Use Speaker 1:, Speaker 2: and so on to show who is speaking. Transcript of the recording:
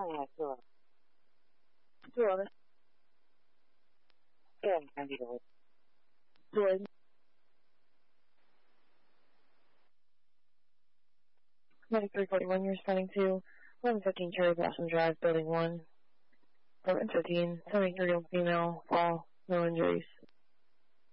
Speaker 1: sure. Sure. Yeah, I can do it. Good. 9341, you're responding to 1115 Cherry Blossom Drive, Building 1. 1115, 73-year-old female, fall, no injuries.